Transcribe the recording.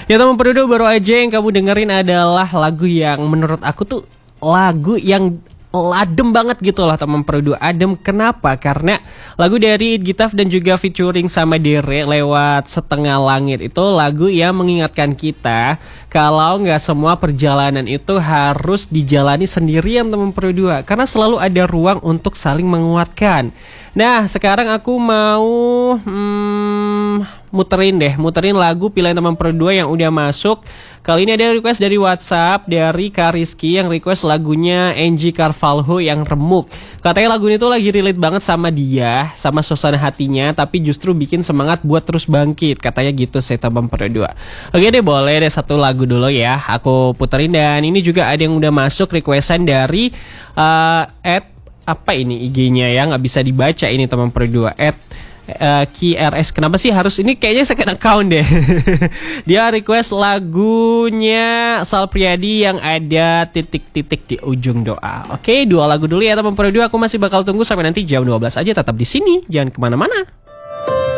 Ya teman Perudo, baru aja yang kamu dengerin adalah lagu yang menurut aku tuh lagu yang adem banget gitu lah teman Perudo. Adem kenapa? Karena lagu dari Gitaf dan juga featuring sama Dere lewat Setengah Langit itu lagu yang mengingatkan kita kalau nggak semua perjalanan itu harus dijalani sendirian teman Perudo. Karena selalu ada ruang untuk saling menguatkan. Nah sekarang aku mau muterin lagu pilihan teman Perudo yang udah masuk. Kali ini ada request dari WhatsApp dari Kariski yang request lagunya Angie Carvalho yang Remuk. Katanya lagu ini tuh lagi relate banget sama dia, sama suasana hatinya, tapi justru bikin semangat buat terus bangkit. Katanya gitu saya teman Perudo. Oke deh, boleh deh satu lagu dulu ya, aku puterin. Dan ini juga ada yang udah masuk requestan dari apa ini IG-nya ya, nggak bisa dibaca ini teman Perudo. KRS, kenapa sih harus ini, kayaknya second account deh. Dia request lagunya Sal Priadi yang ada titik-titik di ujung doa. Oke, dua lagu dulu ya teman Perudo. Aku masih bakal tunggu sampai nanti jam 12 aja, tetap di sini, jangan kemana-mana.